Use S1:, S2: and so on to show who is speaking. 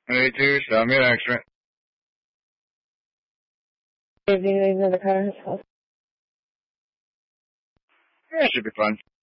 S1: Ready to sell me an extra.
S2: Another car.
S1: That should be fun.